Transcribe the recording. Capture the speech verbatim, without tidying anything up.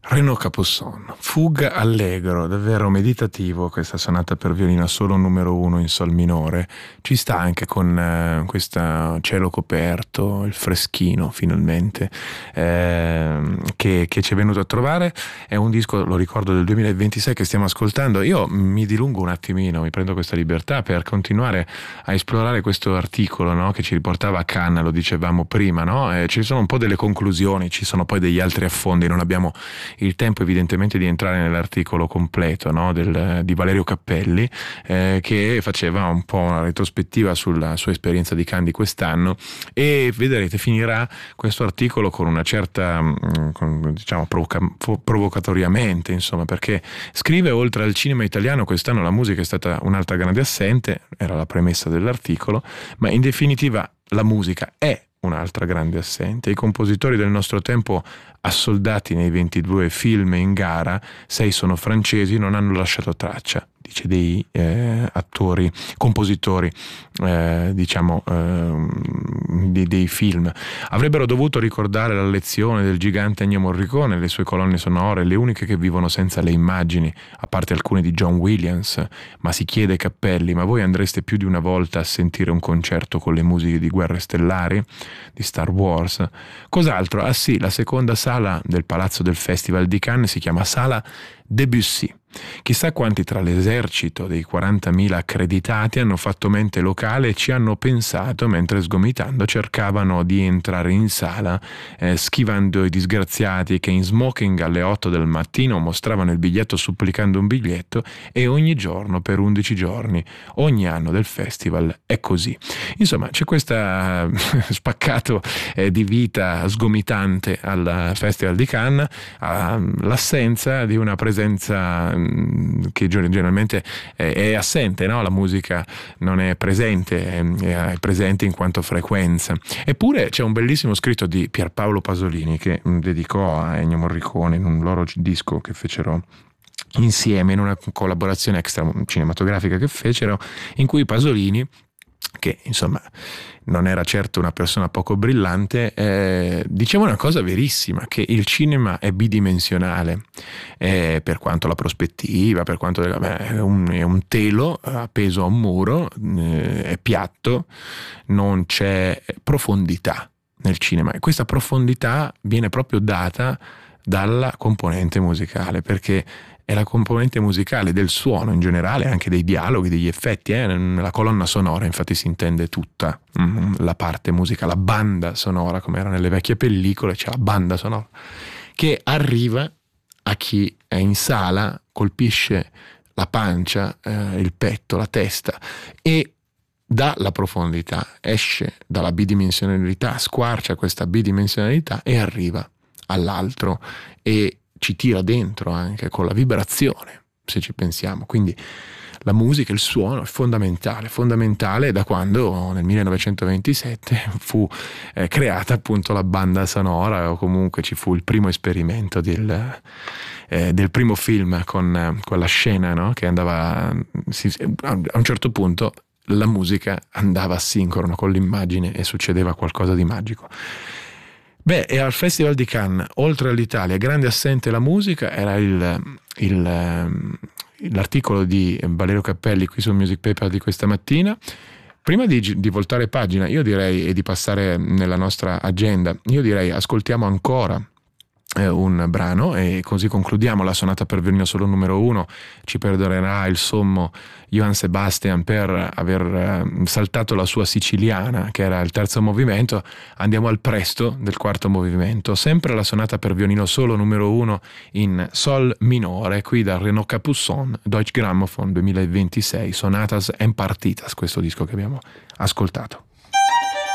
Renaud Capuçon, Fuga allegro, davvero meditativo, questa sonata per violino solo numero uno in sol minore. Ci sta anche con eh, questo cielo coperto, il freschino finalmente eh, che, che ci è venuto a trovare. È un disco, lo ricordo, del duemilaventisei che stiamo ascoltando. Io mi dilungo un attimino, mi prendo questa libertà per continuare a esplorare questo articolo, no? Che ci riportava a Cannes, lo dicevamo prima, no? Eh, ci sono un po' delle conclusioni, ci sono poi degli altri affondi, non abbiamo il tempo evidentemente di entrare nell'articolo completo, no? Del, di Valerio Cappelli, eh, che faceva un po' una retrospettiva sulla sua esperienza di Cannes di quest'anno, e vedrete finirà questo articolo con una certa, con, diciamo, provoca, provocatoriamente, insomma, perché scrive: oltre al cinema italiano quest'anno la musica è stata un'altra grande assente, era la premessa dell'articolo, ma in definitiva la musica è un'altra grande assente. I compositori del nostro tempo, assoldati nei ventidue film in gara, sei sono francesi, non hanno lasciato traccia, dice, dei eh, attori, compositori, eh, diciamo, eh, di, dei film. Avrebbero dovuto ricordare la lezione del gigante Ennio Morricone, le sue colonne sonore, le uniche che vivono senza le immagini, a parte alcune di John Williams. Ma si chiede Cappelli: ma voi andreste più di una volta a sentire un concerto con le musiche di Guerre Stellari, di Star Wars? Cos'altro? Ah sì, la seconda sala del Palazzo del Festival di Cannes si chiama Sala Debussy. Chissà quanti tra l'esercito dei quarantamila accreditati hanno fatto mente locale e ci hanno pensato mentre, sgomitando, cercavano di entrare in sala, eh, schivando i disgraziati che in smoking alle otto del mattino mostravano il biglietto supplicando un biglietto, e ogni giorno per undici giorni, ogni anno del festival è così. Insomma, c'è questo spaccato eh, di vita sgomitante al Festival di Cannes, eh, l'assenza di una presenza che generalmente è assente, no? La musica non è presente, è presente in quanto frequenza. Eppure c'è un bellissimo scritto di Pierpaolo Pasolini che dedicò a Ennio Morricone in un loro disco che fecero insieme, in una collaborazione extra cinematografica che fecero, in cui Pasolini, che insomma non era certo una persona poco brillante, eh, diceva una cosa verissima, che il cinema è bidimensionale, eh, per quanto la prospettiva, per quanto beh, è, un, è un telo appeso a un muro, eh, è piatto, non c'è profondità nel cinema, e questa profondità viene proprio data dalla componente musicale, perché è la componente musicale del suono in generale, anche dei dialoghi, degli effetti. Eh? La colonna sonora, infatti, si intende tutta mm, la parte musica, la banda sonora, come era nelle vecchie pellicole, c'è la banda sonora che arriva a chi è in sala, colpisce la pancia, eh, il petto, la testa, e dà la profondità, esce dalla bidimensionalità, squarcia questa bidimensionalità e arriva all'altro, e ci tira dentro anche con la vibrazione, se ci pensiamo. Quindi la musica, il suono è fondamentale, fondamentale da quando nel millenovecentoventisette fu eh, creata appunto la banda sonora, o comunque ci fu il primo esperimento del, eh, del primo film con eh, quella scena, no? Che andava, si, a un certo punto la musica andava a sincrono con l'immagine e succedeva qualcosa di magico. Beh, e al Festival di Cannes, oltre all'Italia, grande assente la musica, era il, il, l'articolo di Valerio Cappelli qui sul Music Paper di questa mattina. Prima di, di voltare pagina, io direi, e di passare nella nostra agenda, io direi ascoltiamo ancora eh, un brano, e così concludiamo la sonata per violino solo numero uno. Ci perdonerà il sommo Johann Sebastian per aver eh, saltato la sua siciliana, che era il terzo movimento. Andiamo al presto del quarto movimento, sempre la sonata per violino solo numero uno in sol minore, qui da Renaud Capuçon, Deutsche Grammophon duemilaventisei, Sonatas and Partitas, questo disco che abbiamo ascoltato.